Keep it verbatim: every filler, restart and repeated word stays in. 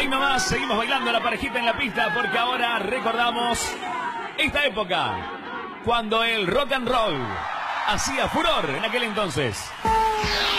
Ahí nomás, seguimos bailando la parejita en la pista porque ahora recordamos esta época cuando el rock and roll hacía furor en aquel entonces.